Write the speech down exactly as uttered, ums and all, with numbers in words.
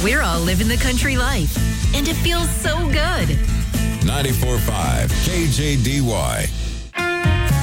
We're all living the country life, and it feels so good. ninety-four point five K J D Y.